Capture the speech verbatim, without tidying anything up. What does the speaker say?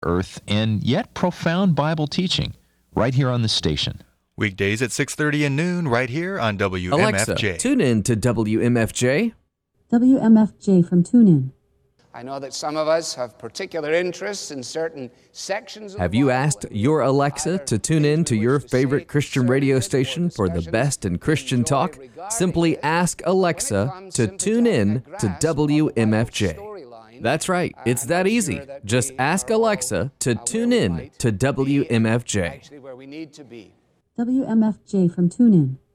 earth and yet profound Bible teaching right here on the station. Weekdays at six thirty and noon right here on W M F J. Alexa, tune in to W M F J. W M F J from TuneIn. I know that some of us have particular interests in certain sections of Have the you Bible. asked your Alexa to tune in to your favorite Christian radio station for the best in Christian talk? Simply ask Alexa to tune in to W M F J. That's right, it's that easy. Just ask Alexa to tune in to W M F J. Actually where we need to be. W M F J from TuneIn.